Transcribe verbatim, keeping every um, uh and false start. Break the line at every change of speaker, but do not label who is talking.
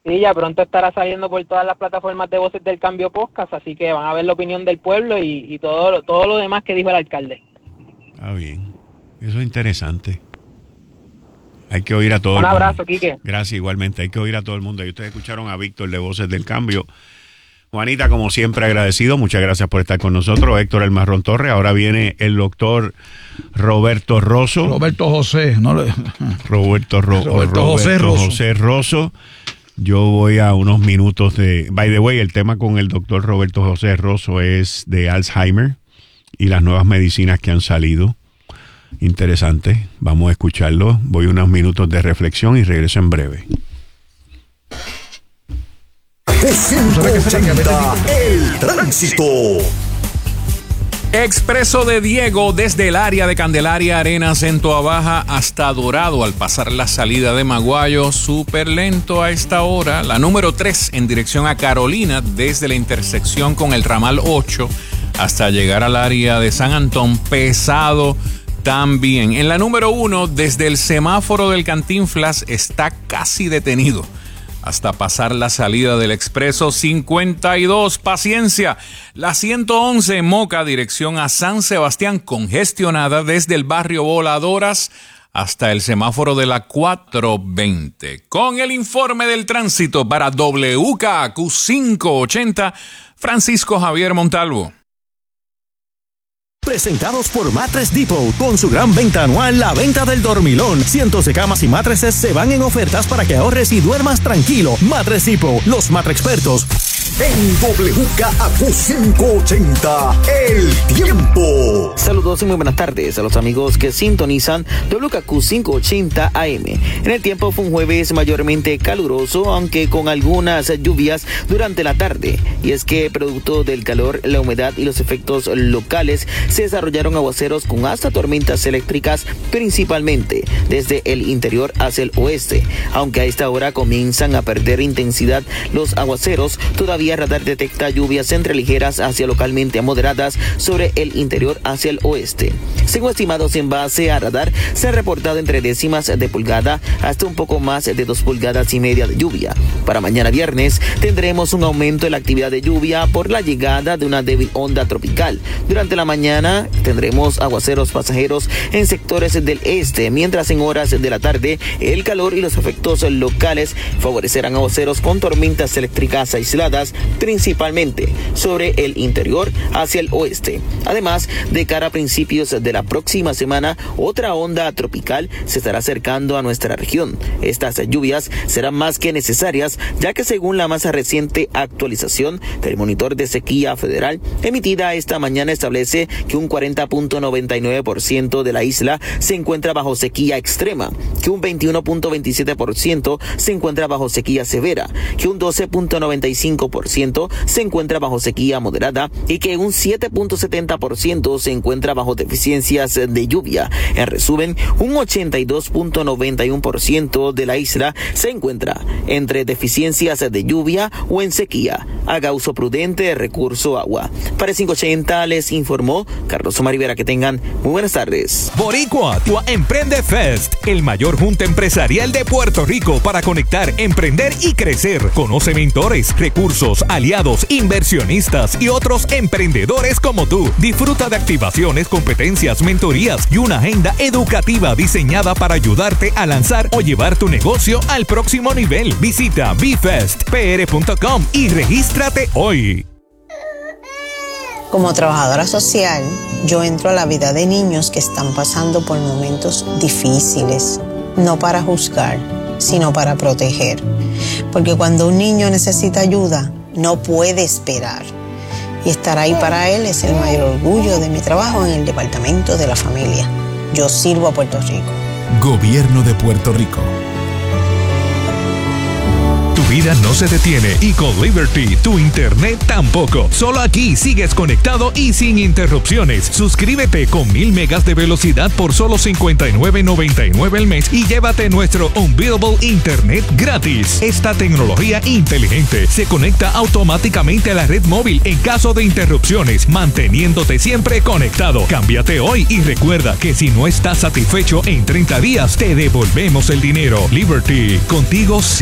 Sí, ya pronto estará saliendo por todas las plataformas de Voces del Cambio Podcast, así que van a ver la opinión del pueblo y, y todo, todo lo demás que dijo el alcalde.
Ah, bien. Eso es interesante. Hay que oír a todo
Un
el mundo.
Un abrazo, Quique.
Gracias, igualmente. Hay que oír a todo el mundo. Y ustedes escucharon a Víctor de Voces del Cambio. Juanita, como siempre, agradecido. Muchas gracias por estar con nosotros. Héctor El Marrón Torres. Ahora viene el doctor Roberto Rosso.
Roberto José. No le...
Roberto, Ro
Roberto,
Roberto
José Rosso.
José Rosso. Yo voy a unos minutos de... By the way, el tema con el doctor Roberto José Rosso es de Alzheimer y las nuevas medicinas que han salido. Interesante. Vamos a escucharlo. Voy a unos minutos de reflexión y regreso en breve.
El tránsito.
Expreso de Diego desde el área de Candelaria Arenas en Toa Baja hasta Dorado al pasar la salida de Maguayo, súper lento a esta hora. La número tres en dirección a Carolina desde la intersección con el ramal ocho hasta llegar al área de San Antón, pesado también. En la número uno desde el semáforo del Cantinflas está casi detenido hasta pasar la salida del expreso cincuenta y dos. Paciencia. La ciento once en Moca, dirección a San Sebastián, congestionada desde el barrio Voladoras hasta el semáforo de la cuatrocientos veinte. Con el informe del tránsito para W K Q quinientos ochenta, Francisco Javier Montalvo.
Presentados por Mattress Depot, con su gran venta anual, la venta del dormilón. Cientos de camas y mattresses se van en ofertas para que ahorres y duermas tranquilo. Mattress Depot, los matre expertos. En W K Q quinientos ochenta, el tiempo.
Saludos y muy buenas tardes a los amigos que sintonizan W K Q quinientos ochenta A M. En el tiempo fue un jueves mayormente caluroso, aunque con algunas lluvias durante la tarde. Y es que producto del calor, la humedad y los efectos locales, se desarrollaron aguaceros con hasta tormentas eléctricas, principalmente desde el interior hacia el oeste. Aunque a esta hora comienzan a perder intensidad los aguaceros, todavía radar detecta lluvias entre ligeras hacia localmente a moderadas sobre el interior hacia el oeste. Según estimados en base a radar, se ha reportado entre décimas de pulgada hasta un poco más de dos pulgadas y media de lluvia. Para mañana viernes tendremos un aumento en la actividad de lluvia por la llegada de una débil onda tropical. Durante la mañana tendremos aguaceros pasajeros en sectores del este, mientras en horas de la tarde el calor y los efectos locales favorecerán aguaceros con tormentas eléctricas aisladas, principalmente sobre el interior hacia el oeste. Además, de cara a principios de la próxima semana, otra onda tropical se estará acercando a nuestra región. Estas lluvias serán más que necesarias, ya que según la más reciente actualización del monitor de sequía federal emitida esta mañana, establece que un cuarenta punto noventa y nueve por ciento de la isla se encuentra bajo sequía extrema, que un veintiuno punto veintisiete por ciento se encuentra bajo sequía severa, que un doce punto noventa y cinco por ciento se encuentra bajo sequía moderada y que un siete punto setenta por ciento se encuentra bajo deficiencias de lluvia. En resumen, un ochenta y dos punto noventa y uno por ciento de la isla se encuentra entre deficiencias de lluvia o en sequía. Haga uso prudente de recurso agua. Para quinientos ochenta les informó Carlos Omar Rivera. Que tengan muy buenas tardes.
Boricua, tu Emprende Fest, el mayor junta empresarial de Puerto Rico para conectar, emprender y crecer. Conoce mentores, recursos, aliados, inversionistas y otros emprendedores como tú. Disfruta de activaciones, competencias, mentorías y una agenda educativa diseñada para ayudarte a lanzar o llevar tu negocio al próximo nivel. Visita b fest p r punto com y regístrate hoy.
Como trabajadora social, yo entro a la vida de niños que están pasando por momentos difíciles, no para juzgar, sino para proteger. Porque cuando un niño necesita ayuda, no puede esperar. Y estar ahí para él es el mayor orgullo de mi trabajo en el Departamento de la Familia. Yo sirvo a Puerto Rico.
Gobierno de Puerto Rico.
Tu vida no se detiene y con Liberty tu internet tampoco. Solo aquí sigues conectado y sin interrupciones. Suscríbete con mil megas de velocidad por solo cincuenta y nueve noventa y nueve al mes y llévate nuestro Unbeatable Internet gratis. Esta tecnología inteligente se conecta automáticamente a la red móvil en caso de interrupciones, manteniéndote siempre conectado. Cámbiate hoy y recuerda que si no estás satisfecho en treinta días, te devolvemos el dinero. Liberty, contigo sí.